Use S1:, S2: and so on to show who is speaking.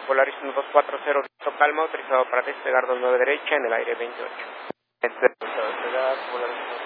S1: Polaris 1240, viento calma, autorizado para despegar 29 derecha en el aire 28.
S2: Despegar Polaris